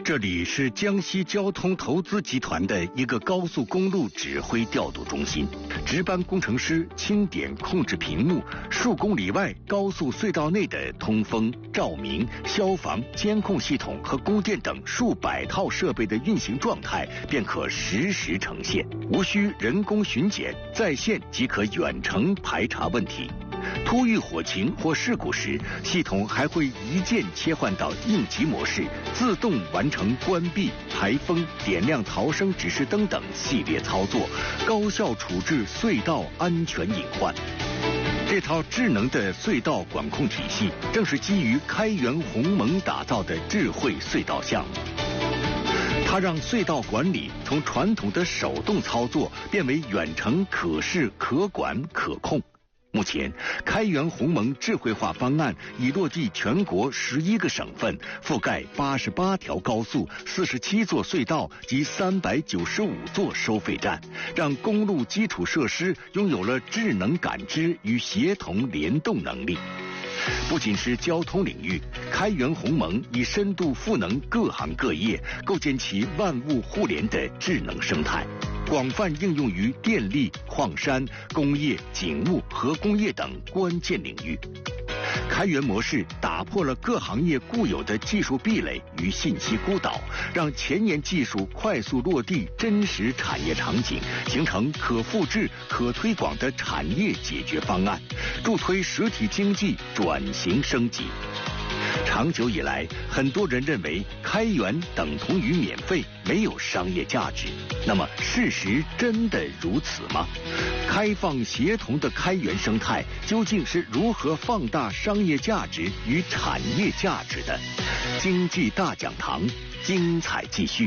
这里是江西交通投资集团的一个高速公路指挥调度中心，值班工程师清点控制屏幕，数公里外高速隧道内的通风、照明、消防、监控系统和供电等数百套设备的运行状态便可实时呈现，无需人工巡检，在线即可远程排查问题。突遇火情或事故时，系统还会一键切换到应急模式，自动完成关闭、排风、点亮逃生指示灯等系列操作，高效处置隧道安全隐患。这套智能的隧道管控体系，正是基于开源鸿蒙打造的智慧隧道项目。它让隧道管理从传统的手动操作变为远程可视、可管、可控。目前，开源鸿蒙智慧化方案已落地全国11个省份，覆盖88条高速、47座隧道及395座收费站，让公路基础设施拥有了智能感知与协同联动能力。不仅是交通领域，开源鸿蒙已深度赋能各行各业，构建起万物互联的智能生态，广泛应用于电力、矿山、工业、警务、核工业等关键领域。开源模式打破了各行业固有的技术壁垒与信息孤岛，让前沿技术快速落地真实产业场景，形成可复制、可推广的产业解决方案，助推实体经济转型升级。长久以来，很多人认为开源等同于免费，没有商业价值。那么，事实真的如此吗？开放协同的开源生态究竟是如何放大商业价值与产业价值的？经济大讲堂，精彩继续。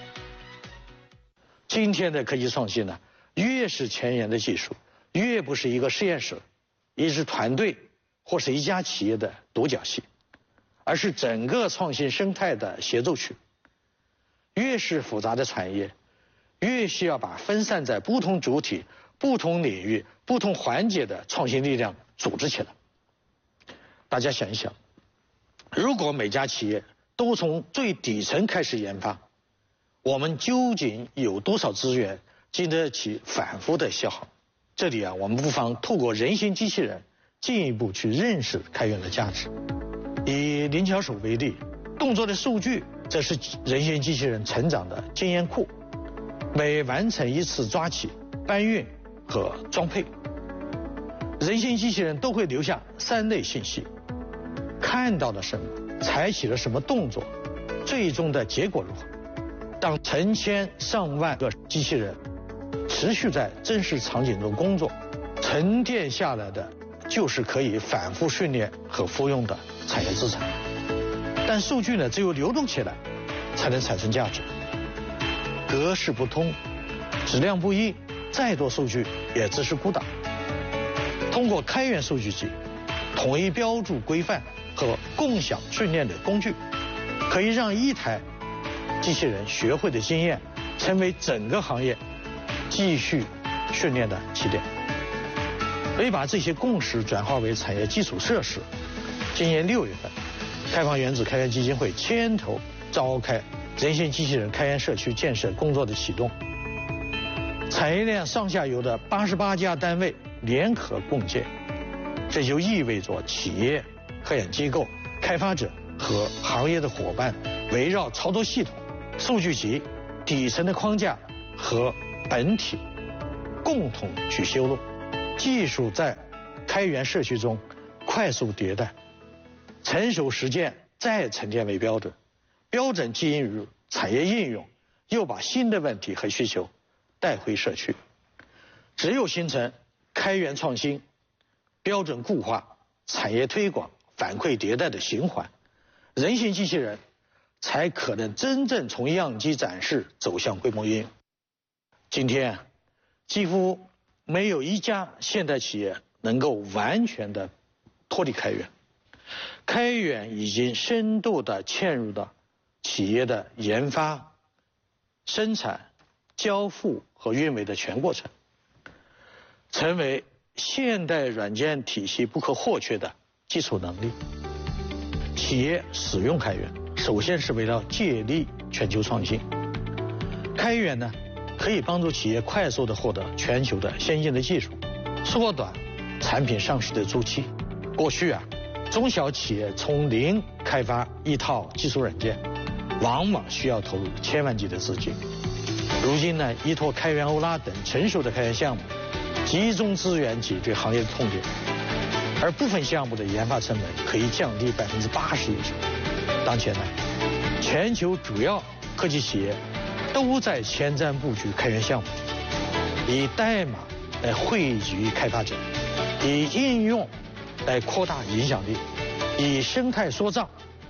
今天的科技创新呢，越是前沿的技术，越不是一个实验室、一支团队或是一家企业的独角戏，而是整个创新生态的协奏曲。越是复杂的产业，越需要把分散在不同主体、不同领域、不同环节的创新力量组织起来。大家想一想，如果每家企业都从最底层开始研发，我们究竟有多少资源经得起反复的消耗？这里我们不妨透过人形机器人进一步去认识开源的价值。以灵巧手为例，动作的数据则是人形机器人成长的经验库。每完成一次抓起、搬运和装配，人形机器人都会留下3类信息：看到了什么，采取了什么动作，最终的结果如何。当成千上万个机器人持续在真实场景中工作，沉淀下来的就是可以反复训练和复用的产业资产。但数据呢，只有流动起来，才能产生价值。格式不通，质量不一，再多数据也只是孤岛。通过开源数据集、统一标注规范和共享训练的工具，可以让一台机器人学会的经验，成为整个行业继续训练的起点。可以把这些共识转化为产业基础设施。今年6月份，开放原子开源基金会牵头召开人形机器人开源社区建设工作的启动，产业链上下游的88家单位联合共建，这就意味着企业、科研机构、开发者和行业的伙伴围绕操作系统、数据集、底层的框架和本体共同去修路，技术在开源社区中快速迭代，成熟实践再沉淀为标准，标准进入产业应用，又把新的问题和需求带回社区。只有形成开源创新、标准固化、产业推广、反馈迭代的循环，人形机器人才可能真正从样机展示走向规模应用。今天几乎没有一家现代企业能够完全的脱离开源，开源已经深度的嵌入到企业的研发、生产、交付和运维的全过程，成为现代软件体系不可或缺的基础能力。企业使用开源， 首先是为了借力全球创新。开源呢，可以帮助企业快速地获得全球的先进的技术，缩短产品上市的周期。过去啊，中小企业从零开发一套技术软件，往往需要投入千万级的资金。如今呢，依托开源欧拉等成熟的开源项目，集中资源解决行业的痛点，而部分项目的研发成本可以降低80%以上。当前呢，全球主要科技企业都在前瞻布局开源项目，以代码来汇聚开发者，以应用来扩大影响力，以生态塑造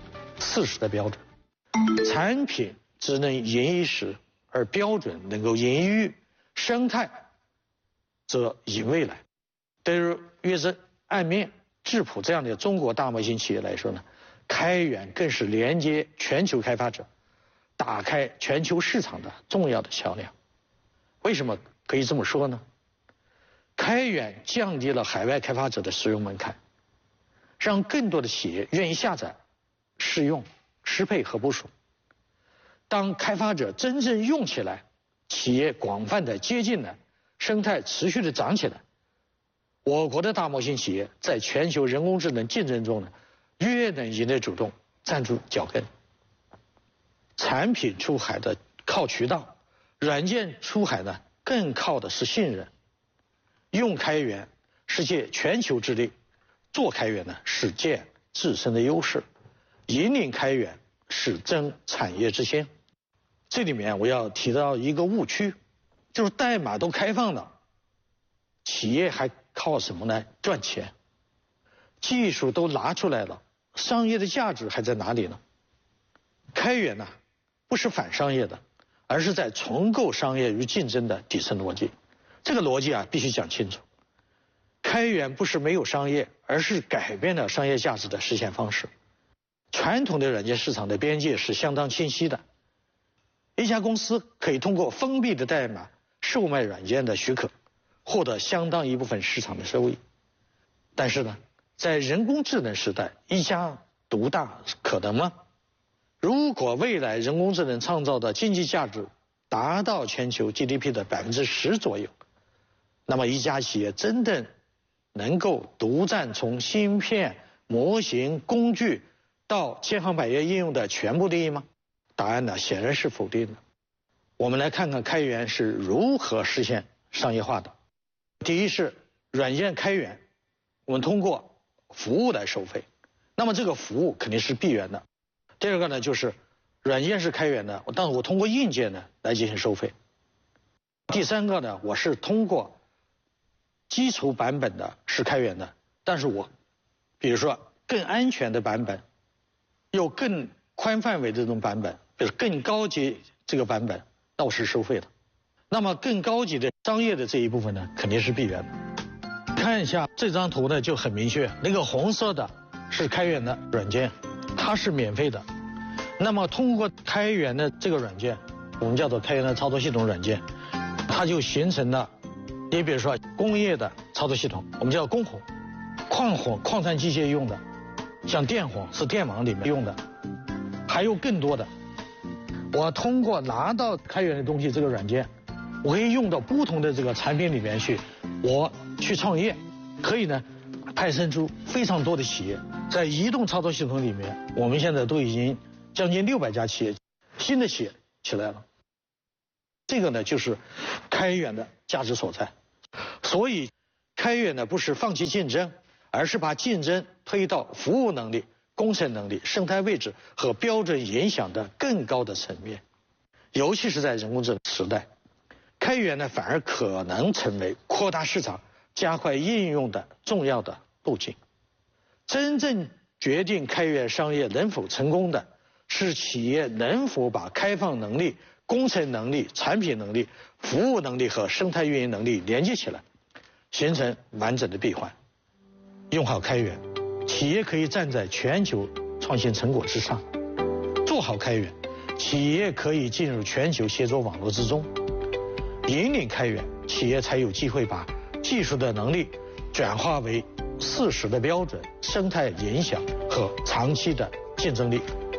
4时的标准。产品只能赢一时，而标准能够赢一域，生态则赢未来。对于粤知、岸面、智谱这样的中国大模型企业来说呢，开源更是连接全球开发者，打开全球市场的重要的桥梁。为什么可以这么说呢？开源降低了海外开发者的使用门槛，让更多的企业愿意下载、试用、适配和部署。当开发者真正用起来，企业广泛的接近了，生态持续的长起来，我国的大模型企业在全球人工智能竞争中呢，越能赢得主动，站住脚跟。产品出海的靠渠道，软件出海呢更靠的是信任。用开源是借全球之力，做开源呢是借自身的优势，引领开源是争产业之先。这里面我要提到一个误区，就是代码都开放了，企业还靠什么来赚钱？技术都拿出来了，商业的价值还在哪里呢？开源呢，不是反商业的，而是在重构商业与竞争的底层逻辑。这个逻辑啊，必须讲清楚。开源不是没有商业，而是改变了商业价值的实现方式。传统的软件市场的边界是相当清晰的，一家公司可以通过封闭的代码售卖软件的许可，获得相当一部分市场的收益。但是呢，在人工智能时代，一家独大可能吗？如果未来人工智能创造的经济价值达到全球 GDP 的10%左右，那么一家企业真的能够独占从芯片、模型、工具到千行百业应用的全部利益吗？答案呢，显然是否定的。我们来看看开源是如何实现商业化的。第一是软件开源，我们通过服务来收费，那么这个服务肯定是闭源的。第二个呢，就是软件是开源的，但我通过硬件呢来进行收费。第三个呢，我是通过基础版本的是开源的，但是我比如说更安全的版本，有更宽范围的这种版本，比如更高级这个版本，那我是收费的。那么更高级的商业的这一部分呢，肯定是闭源的。看一下这张图呢，就很明确，那个红色的是开源的软件，它是免费的。那么通过开源的这个软件，我们叫做开源的操作系统软件，它就形成了，你比如说工业的操作系统，我们叫工火；矿火，矿产机械用的；像电火是电网里面用的，还有更多的。我通过拿到开源的东西这个软件，我可以用到不同的这个产品里面去，我去创业，可以呢派生出非常多的企业。在移动操作系统里面，我们现在都已经将近600家企业，新的企业起来了。这个呢就是开源的价值所在。所以开源呢不是放弃竞争，而是把竞争推到服务能力、工程能力、生态位置和标准影响的更高的层面。尤其是在人工智能时代，开源呢反而可能成为扩大市场、加快应用的重要的路径。真正决定开源商业能否成功的，是企业能否把开放能力、工程能力、产品能力、服务能力和生态运营能力连接起来，形成完整的闭环。用好开源，企业可以站在全球创新成果之上；做好开源，企业可以进入全球协作网络之中。引领开源，企业才有机会把技术的能力转化为4时的标准、生态影响和长期的竞争力。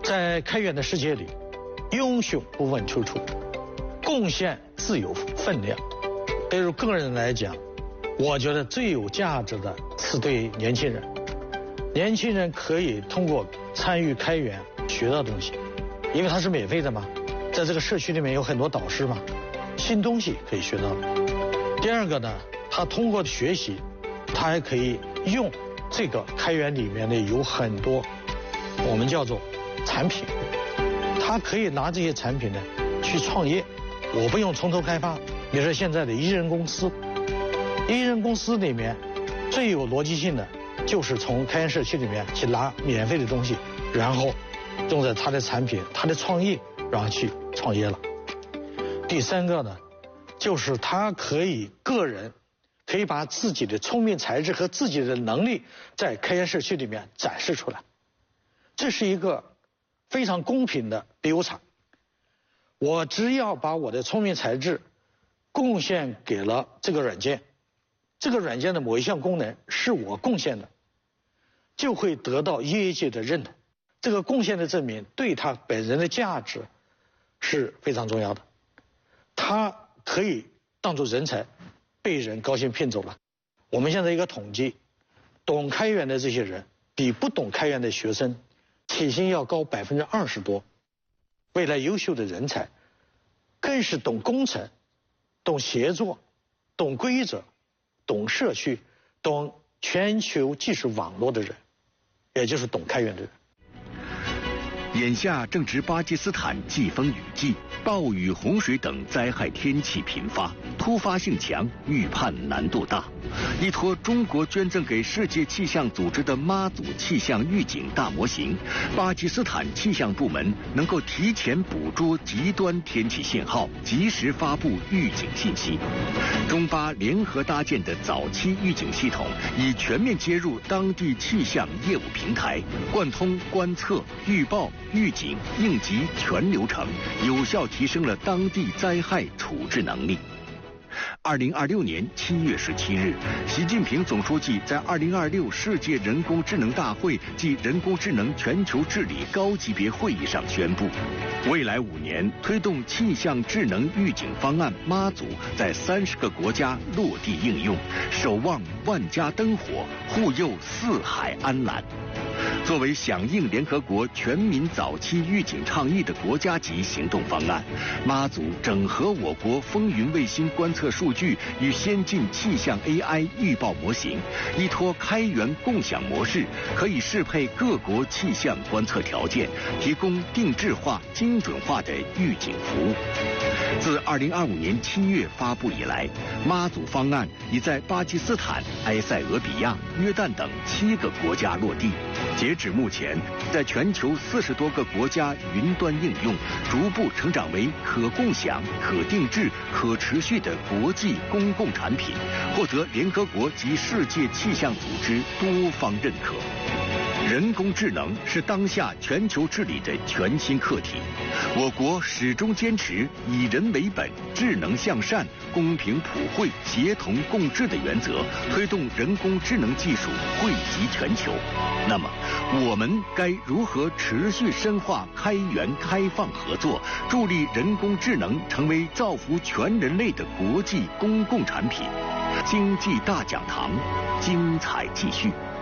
在开源的世界里，英雄不问出处，贡献自有分量。对于个人来讲，我觉得最有价值的是对年轻人。年轻人可以通过参与开源学到东西，因为它是免费的嘛，在这个社区里面有很多导师嘛，新东西可以学到。第二个呢，他通过学习，他还可以用这个开源里面呢有很多我们叫做产品，他可以拿这些产品呢去创业，我不用从头开发。比如说现在的一人公司，一人公司里面最有逻辑性的就是从开源社区里面去拿免费的东西，然后用在他的产品、他的创意，然后去创业了。第三个呢，就是他个人可以把自己的聪明才智和自己的能力在开源社区里面展示出来，这是一个非常公平的比武场。我只要把我的聪明才智贡献给了这个软件，这个软件的某一项功能是我贡献的，就会得到业界的认同。这个贡献的证明对他本人的价值是非常重要的，他可以当作人才被人高薪聘走了。我们现在一个统计，懂开源的这些人比不懂开源的学生起薪要高20%多。未来优秀的人才更是懂工程、懂协作、懂规则、懂社区、懂全球技术网络的人，也就是懂开源的人。 眼下正值巴基斯坦季风雨季，暴雨、洪水等灾害天气频发，突发性强，预判难度大。依托中国捐赠给世界气象组织的妈祖气象预警大模型，巴基斯坦气象部门能够提前捕捉极端天气信号，及时发布预警信息。中巴联合搭建的早期预警系统，已全面接入当地气象业务平台，贯通观测、预报、预警、应急全流程，有效提升了当地灾害处置能力。2026年7月17日，习近平总书记在2026世界人工智能大会暨人工智能全球治理高级别会议上宣布，未来5年推动气象智能预警方案妈祖在30个国家落地应用，守望万家灯火，护佑四海安澜。作为响应联合国全民早期预警倡议的国家级行动方案，妈祖整合我国风云卫星观测数据与先进气象 AI 预报模型，依托开源共享模式，可以适配各国气象观测条件，提供定制化、精准化的预警服务。自2025年7月发布以来，妈祖方案已在巴基斯坦、埃塞俄比亚、约旦等7个国家落地。截止目前，在全球40多个国家云端应用，逐步成长为可共享、可定制、可持续的国际公共产品，获得联合国及世界气象组织多方认可。人工智能是当下全球治理的全新课题，我国始终坚持以人为本、智能向善、公平普惠、协同共治的原则，推动人工智能技术惠及全球。那么，我们该如何持续深化开源开放合作，助力人工智能成为造福全人类的国际公共产品？经济大讲堂，精彩继续。